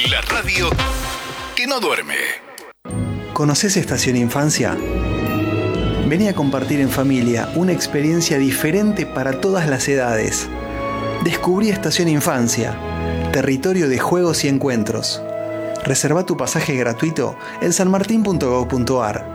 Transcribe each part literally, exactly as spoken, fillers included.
La radio que no duerme. ¿Conocés Estación Infancia? Vení a compartir en familia una experiencia diferente para todas las edades. Descubrí Estación Infancia, territorio de juegos y encuentros. Reserva tu pasaje gratuito en sanmartin punto gob punto ar.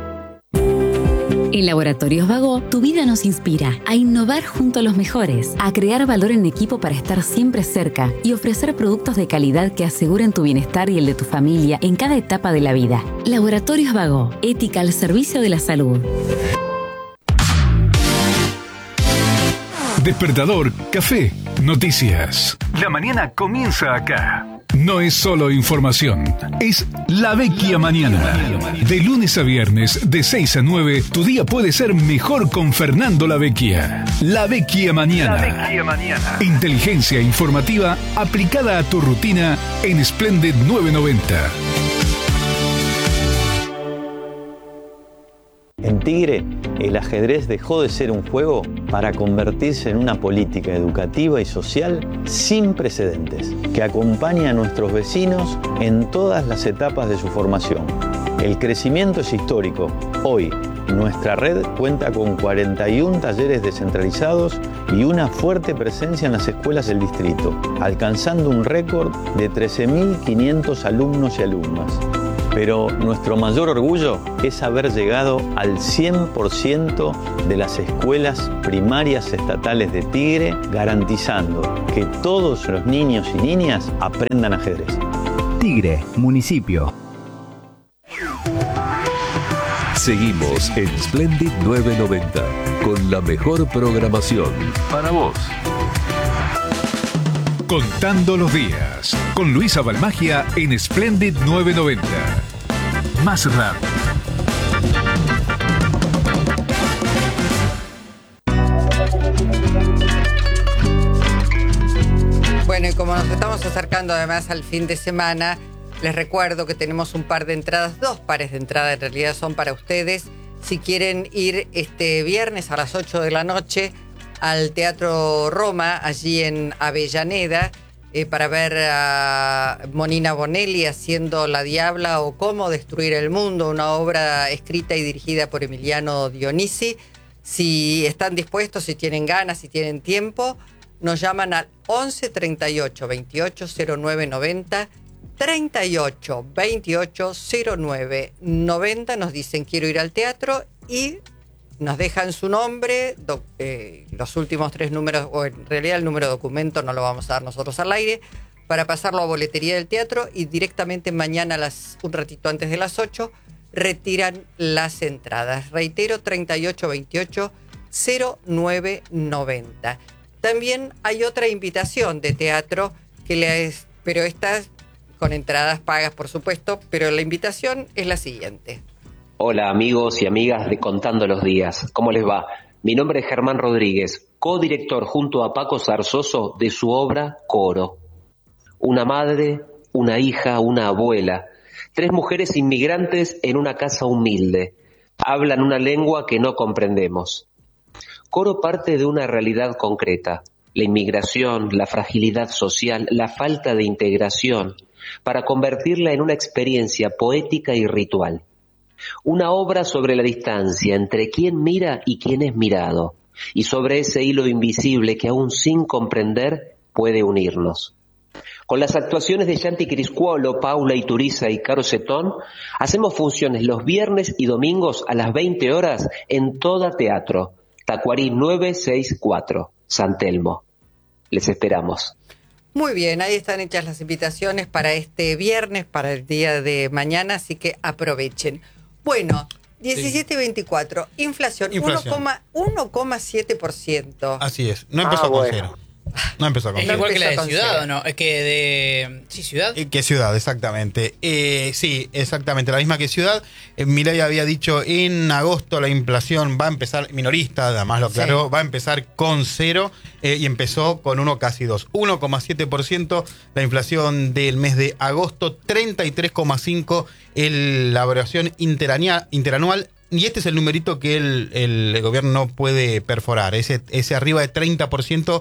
En Laboratorios Vago, tu vida nos inspira a innovar junto a los mejores, a crear valor en equipo para estar siempre cerca y ofrecer productos de calidad que aseguren tu bienestar y el de tu familia en cada etapa de la vida. Laboratorios Vago, ética al servicio de la salud. Despertador, café, noticias. La mañana comienza acá. No es solo información, es La Vecchia Mañana. De lunes a viernes, de seis a nueve, tu día puede ser mejor con Fernando La Vecchia. La Vecchia Mañana. La Vecchia Mañana. Inteligencia informativa aplicada a tu rutina en Splendid novecientos noventa. En Tigre, el ajedrez dejó de ser un juego para convertirse en una política educativa y social sin precedentes, que acompaña a nuestros vecinos en todas las etapas de su formación. El crecimiento es histórico. Hoy, nuestra red cuenta con cuarenta y uno talleres descentralizados y una fuerte presencia en las escuelas del distrito, alcanzando un récord de trece mil quinientos alumnos y alumnas. Pero nuestro mayor orgullo es haber llegado al cien por ciento de las escuelas primarias estatales de Tigre, garantizando que todos los niños y niñas aprendan ajedrez. Tigre, municipio. Seguimos en Splendid novecientos noventa, con la mejor programación para vos. Contando los días, con Luisa Balmagia en Splendid novecientos noventa. Más rápido. Bueno, y como nos estamos acercando además al fin de semana, les recuerdo que tenemos un par de entradas, dos pares de entradas en realidad son para ustedes. Si quieren ir este viernes a las ocho de la noche al Teatro Roma, allí en Avellaneda, eh, para ver a Monina Bonelli haciendo La Diabla o Cómo destruir el mundo, una obra escrita y dirigida por Emiliano Dionisi. Si están dispuestos, si tienen ganas, si tienen tiempo, nos llaman al once treinta y ocho veintiocho cero nueve noventa, treinta y ocho veintiocho cero nueve noventa, nos dicen quiero ir al teatro y nos dejan su nombre, do, eh, los últimos tres números, o en realidad el número de documento no lo vamos a dar nosotros al aire, para pasarlo a boletería del teatro y directamente mañana, a las, un ratito antes de las ocho, retiran las entradas. Reitero, treinta y ocho veintiocho cero nueve noventa. También hay otra invitación de teatro, que les, pero esta es con entradas pagas, por supuesto, pero la invitación es la siguiente. Hola amigos y amigas de Contando los Días, ¿cómo les va? Mi nombre es Germán Rodríguez, codirector junto a Paco Zarzoso de su obra Coro. Una madre, una hija, una abuela, tres mujeres inmigrantes en una casa humilde, hablan una lengua que no comprendemos. Coro parte de una realidad concreta, la inmigración, la fragilidad social, la falta de integración, para convertirla en una experiencia poética y ritual. Una obra sobre la distancia entre quien mira y quien es mirado, y sobre ese hilo invisible que aún sin comprender puede unirnos. Con las actuaciones de Yanti Criscuolo, Paula Ituriza y Caro Cetón, hacemos funciones los viernes y domingos a las veinte horas en Toda Teatro, Tacuarí novecientos sesenta y cuatro, San Telmo. Les esperamos. Muy bien, ahí están hechas las invitaciones para este viernes, para el día de mañana, así que aprovechen. Bueno, diecisiete veinticuatro, inflación, inflación. uno coma siete por ciento. Así es, no empezó ah, con bueno. cero. No empezó con Es cero. igual que la de Ciudad, ¿o no? Es que de... ¿Sí, Ciudad? Que Ciudad, exactamente. Eh, sí, exactamente, la misma que Ciudad. Eh, Milei había dicho en agosto la inflación va a empezar, minorista, además lo aclaró, sí. va a empezar con cero eh, y empezó con uno casi dos. uno coma siete por ciento la inflación del mes de agosto, treinta y tres coma cinco por ciento la variación interanual. Y este es el numerito que el, el, el gobierno no puede perforar, ese, ese arriba de treinta por ciento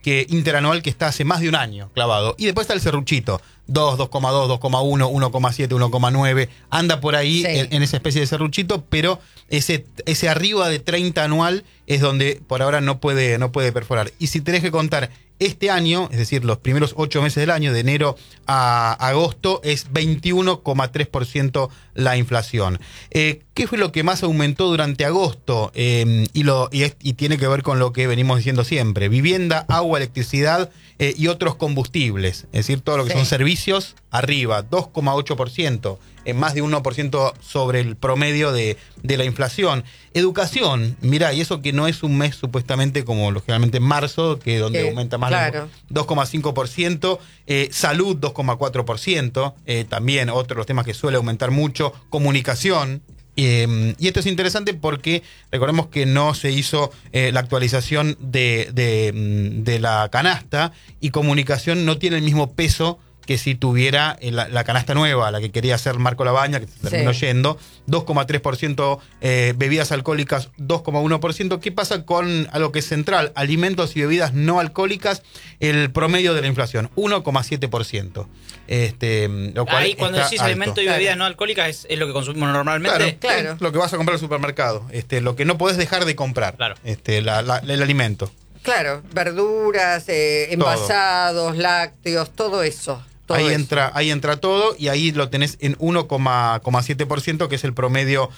que interanual que está hace más de un año clavado. Y después está el serruchito, dos, dos coma dos, dos coma uno, uno coma siete, uno coma nueve, anda por ahí sí. en, en esa especie de serruchito, pero ese, ese arriba de treinta anual es donde por ahora no puede, no puede perforar. Y si tenés que contar este año, es decir, los primeros ocho meses del año, de enero a agosto, es veintiuno coma tres por ciento la inflación. Eh, ¿Qué fue lo que más aumentó durante agosto? Eh, y, lo, y, es, y tiene que ver con lo que venimos diciendo siempre. Vivienda, agua, electricidad eh, y otros combustibles. Es decir, todo lo que sí. son servicios, arriba, dos coma ocho por ciento. En más de uno por ciento sobre el promedio de, de la inflación. Educación, mirá, y eso que no es un mes supuestamente como lógicamente en marzo, que donde eh, aumenta más, claro. dos coma cinco por ciento, eh, salud dos coma cuatro por ciento, eh, también otro de los temas que suele aumentar mucho, comunicación. Eh, y esto es interesante porque recordemos que no se hizo eh, la actualización de, de, de la canasta, y comunicación no tiene el mismo peso que si tuviera la, la canasta nueva, la que quería hacer Marco Labaña, que se terminó sí. yendo, dos coma tres por ciento, eh, bebidas alcohólicas dos coma uno por ciento. ¿Qué pasa con algo que es central? Alimentos y bebidas no alcohólicas, el promedio de la inflación, uno coma siete por ciento. Este, lo cual ahí cuando decís alto. alimentos y bebidas no alcohólicas es, es lo que consumimos normalmente. Claro, claro. Lo que vas a comprar al supermercado, este, lo que no podés dejar de comprar, claro. este, la, la, el alimento. Claro, verduras, eh, envasados, todo. lácteos, todo eso. Todo ahí eso. entra, ahí entra todo, y ahí lo tenés en uno coma siete por ciento, que es el promedio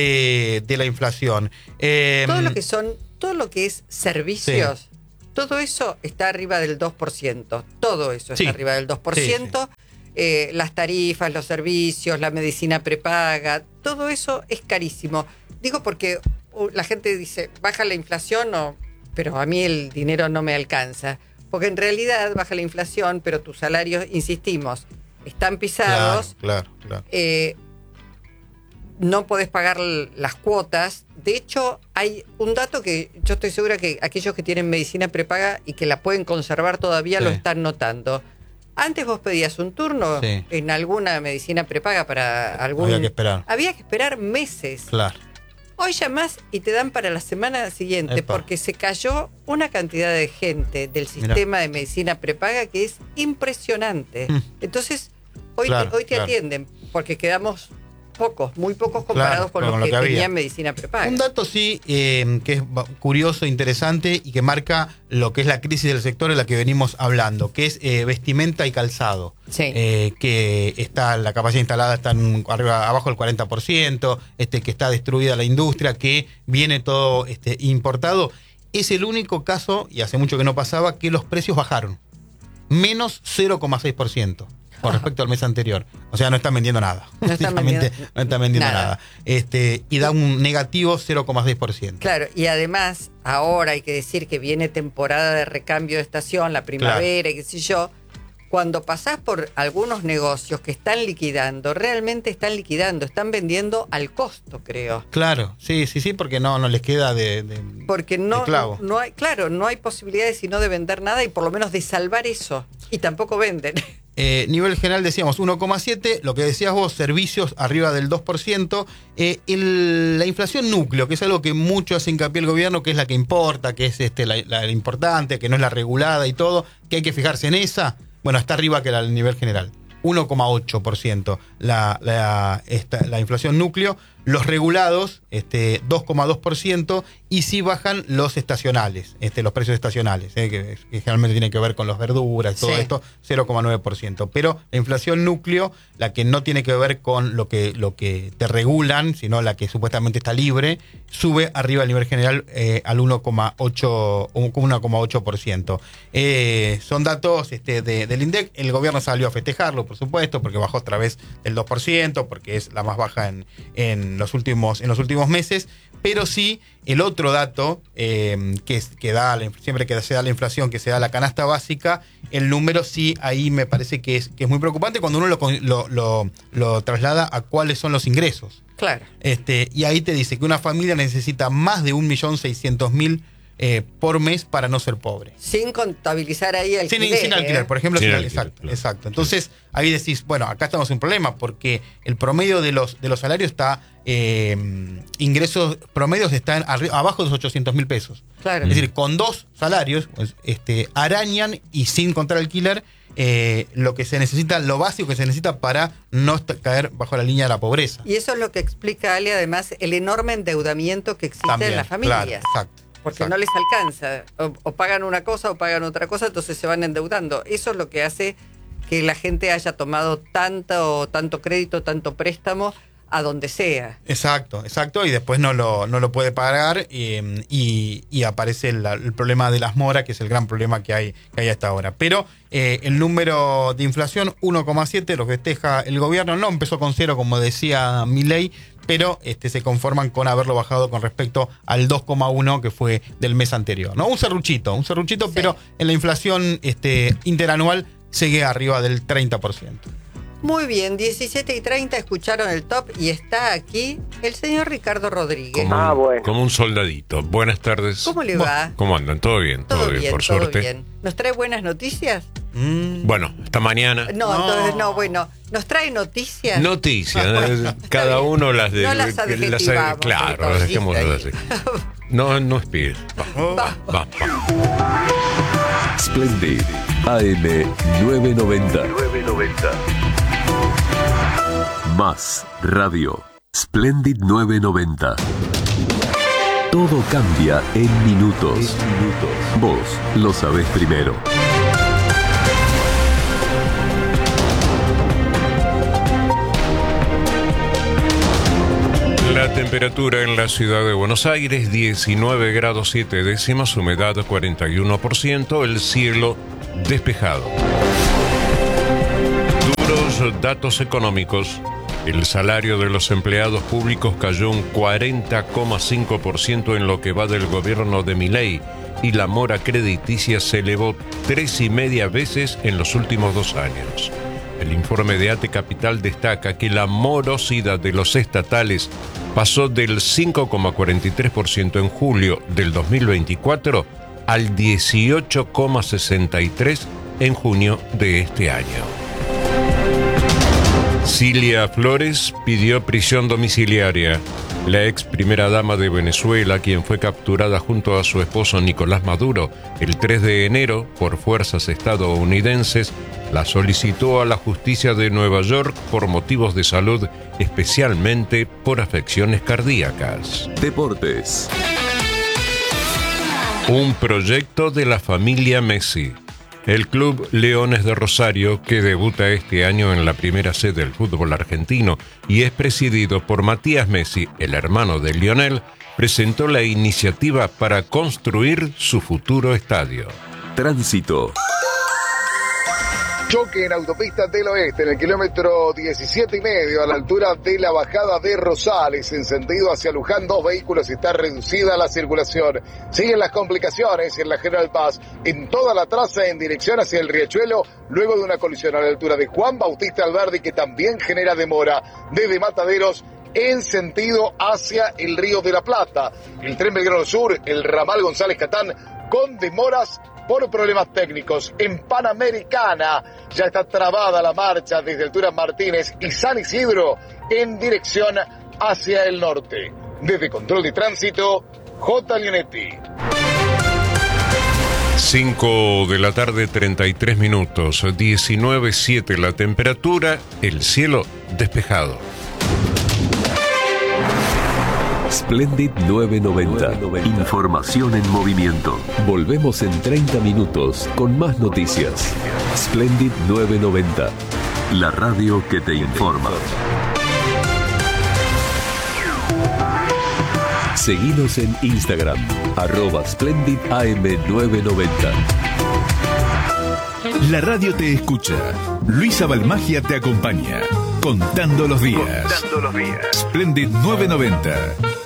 de, de la inflación. Eh, todo lo que son, todo lo que es servicios, sí. todo eso está arriba del dos por ciento. Todo eso sí. está arriba del dos por ciento. Sí, sí. Eh, las tarifas, los servicios, la medicina prepaga, todo eso es carísimo. Digo porque uh, la gente dice, baja la inflación, o, pero a mí el dinero no me alcanza. Porque en realidad baja la inflación, pero tus salarios, insistimos, están pisados. Claro, claro, claro. Eh, no podés pagar las cuotas. De hecho, hay un dato que yo estoy segura que aquellos que tienen medicina prepaga y que la pueden conservar todavía sí. lo están notando. Antes vos pedías un turno sí. en alguna medicina prepaga para algún... Había que esperar. Había que esperar meses. Claro. Hoy llamás y te dan para la semana siguiente, Epa. porque se cayó una cantidad de gente del sistema Mirá. de medicina prepaga que es impresionante. Mm. Entonces, hoy claro, te, hoy te claro. atienden, porque quedamos pocos, muy pocos comparados claro, con los que, que tenían medicina prepaga. Un dato sí eh, que es curioso, interesante, y que marca lo que es la crisis del sector en la que venimos hablando, que es eh, vestimenta y calzado. Sí. Eh, que está la capacidad instalada está en, arriba, abajo del cuarenta por ciento, este, que está destruida la industria, que viene todo este, importado. Es el único caso, y hace mucho que no pasaba, que los precios bajaron. Menos cero coma seis por ciento. Con respecto al mes anterior. O sea, no están vendiendo nada. No están vendiendo, no están vendiendo nada. nada. Este, y da un negativo cero coma seis por ciento. Claro, y además, ahora hay que decir que viene temporada de recambio de estación, la primavera, claro. y qué sé yo. Cuando pasás por algunos negocios que están liquidando, realmente están liquidando, están vendiendo al costo, creo. Claro, sí, sí, sí, porque no, no les queda de, de Porque no, de clavo. no hay, claro, no hay posibilidades sino de vender nada, y por lo menos de salvar eso. Y tampoco venden. Eh, nivel general decíamos uno coma siete, lo que decías vos, servicios arriba del dos por ciento. Eh, el, la inflación núcleo, que es algo que mucho hace hincapié el gobierno, que es la que importa, que es este, la, la, la importante, que no es la regulada y todo, que hay que fijarse en esa. Bueno, está arriba que el nivel general. uno coma ocho por ciento la, la, esta, la inflación núcleo. Los regulados, este, dos coma dos por ciento, y sí bajan los estacionales, este, los precios estacionales, eh, que, que generalmente tienen que ver con las verduras, todo sí. esto, cero coma nueve por ciento. Pero la inflación núcleo, la que no tiene que ver con lo que, lo que te regulan, sino la que supuestamente está libre, sube arriba al nivel general eh, al uno coma ocho por ciento. Eh, son datos este, de, del INDEC. El gobierno salió a festejarlo, por supuesto, porque bajó otra vez el dos por ciento, porque es la más baja en, en los últimos en los últimos meses. Pero sí, el otro dato eh, que, que da siempre que se da la inflación, que se da la canasta básica, el número sí, ahí me parece que es, que es muy preocupante cuando uno lo, lo, lo, lo traslada a cuáles son los ingresos. Claro. Este, y ahí te dice que una familia necesita más de un millón seiscientos mil eh, por mes para no ser pobre. Sin contabilizar ahí el Sin, alquiler. sin alquiler, ¿eh? por ejemplo. Sin Sin, alquiler, exacto, claro. exacto. Entonces, ahí decís, bueno, acá estamos en un problema porque el promedio de los, de los salarios está, eh, ingresos promedios están arri- abajo de los ochocientos mil pesos. Claro. Es decir, con dos salarios, pues, este, arañan y sin contar alquiler, eh, lo que se necesita, lo básico que se necesita para no est- caer bajo la línea de la pobreza. Y eso es lo que explica, Ale, además, el enorme endeudamiento que existe También, en las familias. claro, exacto. Porque exacto. no les alcanza. O, o pagan una cosa o pagan otra cosa, entonces se van endeudando. Eso es lo que hace que la gente haya tomado tanto, tanto crédito, tanto préstamo, a donde sea. Exacto, exacto, y después no lo, no lo puede pagar eh, y, y aparece el, el problema de las moras, que es el gran problema que hay, que hay hasta ahora. Pero eh, el número de inflación, uno coma siete, lo festeja el gobierno, no empezó con cero, como decía Milei, pero este, se conforman con haberlo bajado con respecto al dos coma uno que fue del mes anterior. ¿No? Un serruchito, un serruchito, sí. Pero en la inflación este, interanual sigue arriba del treinta por ciento. Muy bien, diecisiete y treinta escucharon el top y está aquí el señor Ricardo Rodríguez. Como, Ah, bueno. como un soldadito. Buenas tardes. ¿Cómo le va? ¿Cómo andan? ¿Todo bien? Todo, Todo, bien, bien, por todo suerte. bien. ¿Nos trae buenas noticias? Mm. Bueno, esta mañana. No, No. entonces no, bueno. ¿Nos trae noticias? Noticias. eh, cada uno las de. No las que- adjetivamos, claro, entonces, dejémoslo así. No, no espíes. Va, Va. va, va. Splendid A M nueve noventa. Más radio. Splendid nueve noventa. Todo cambia en minutos. Vos lo sabés primero. La temperatura en la ciudad de Buenos Aires, diecinueve grados siete décimas, humedad cuarenta y uno por ciento, el cielo despejado. Duros datos económicos. El salario de los empleados públicos cayó un cuarenta coma cinco por ciento en lo que va del gobierno de Milei y la mora crediticia se elevó tres y media veces en los últimos dos años. El informe de ATE Capital destaca que la morosidad de los estatales pasó del cinco coma cuarenta y tres por ciento en julio del dos mil veinticuatro al dieciocho coma sesenta y tres por ciento en junio de este año. Cilia Flores pidió prisión domiciliaria. La ex primera dama de Venezuela, quien fue capturada junto a su esposo Nicolás Maduro el tres de enero por fuerzas estadounidenses, la solicitó a la justicia de Nueva York por motivos de salud, especialmente por afecciones cardíacas. Deportes. Un proyecto de la familia Messi. El club Leones de Rosario, que debuta este año en la primera C del fútbol argentino y es presidido por Matías Messi, el hermano de Lionel, presentó la iniciativa para construir su futuro estadio. Tránsito. Choque en autopista del oeste, en el kilómetro diecisiete y medio, a la altura de la bajada de Rosales, en sentido hacia Luján, dos vehículos, está reducida la circulación. Siguen las complicaciones en la General Paz, en toda la traza en dirección hacia el Riachuelo, luego de una colisión a la altura de Juan Bautista Alberdi, que también genera demora, desde Mataderos en sentido hacia el Río de la Plata. El tren Belgrano Sur, el ramal González Catán, con demoras por problemas técnicos. En Panamericana ya está trabada la marcha desde altura Martínez y San Isidro en dirección hacia el norte. Desde Control de Tránsito, J. Leonetti. cinco de la tarde, treinta y tres minutos, diecinueve siete la temperatura, el cielo despejado. Splendid nueve noventa. Información en movimiento. Volvemos en treinta minutos con más noticias. Splendid nueve noventa. La radio que te informa. Seguinos en Instagram, arroba Splendid A M nueve noventa. La radio te escucha. Luisa Balmagia te acompaña. Contando los días. Contando los días. Splendid nueve noventa.